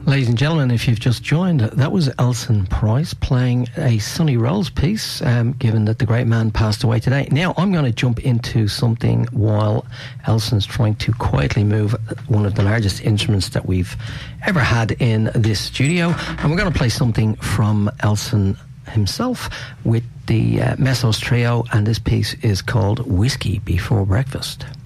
Ladies and gentlemen, if you've just joined, that was Elson Price playing a Sonny Rolls piece, given that the great man passed away today. Now, I'm going to jump into something while Elson's trying to quietly move one of the largest instruments that we've ever had in this studio. And we're going to play something from Elson himself with the Messos Trio, and this piece is called Whiskey Before Breakfast.